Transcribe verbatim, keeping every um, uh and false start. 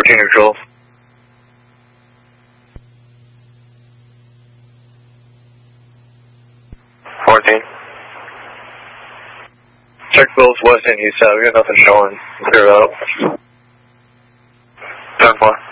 fourteen neutral. fourteen. Check both west and east side. We got nothing showing. Clear it out. ten four.